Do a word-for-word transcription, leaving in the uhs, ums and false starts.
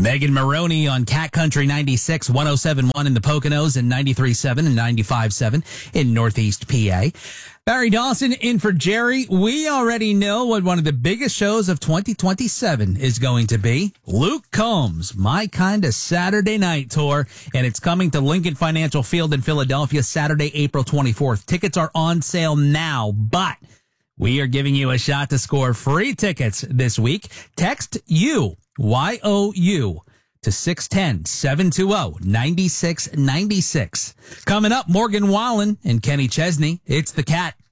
Megan Maroney on Cat Country ninety-six, one oh seven point one in the Poconos and ninety-three point seven and ninety-five point seven in Northeast P A. Barry Dawson in for Jerry. We already know what one of the biggest shows of twenty twenty-seven is going to be. Luke Combs, My Kinda Saturday Night Tour, and it's coming to Lincoln Financial Field in Philadelphia Saturday, April twenty-fourth. Tickets are on sale now, but we are giving you a shot to score free tickets this week. Text you, Y O U, to six one zero, seven two zero, nine six nine six. Coming up, Morgan Wallen and Kenny Chesney. It's The Cat.